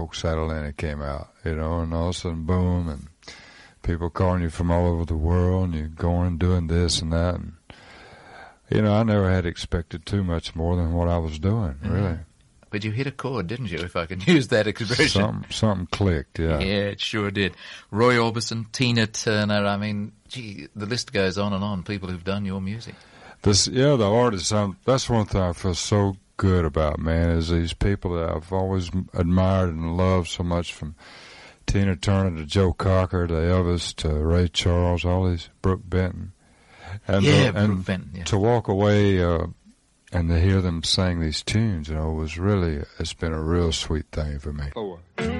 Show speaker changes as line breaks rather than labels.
Folks Adelina came out, and all of a sudden, boom, and people calling you from all over the world, and you're going and doing this and that. And, I never had expected too much more than what I was doing, really.
But you hit a chord, didn't you, if I can use that expression?
Something clicked, yeah.
Yeah, it sure did. Roy Orbison, Tina Turner, I mean, gee, the list goes on and on, people who've done your music.
The artists, that's one thing I feel so good about, man, is these people that I've always admired and loved so much, from Tina Turner to Joe Cocker to Elvis to Ray Charles, all these, Brooke Benton. And,
Brooke Benton, yeah.
To walk away and to hear them sing these tunes, it's been a real sweet thing for me.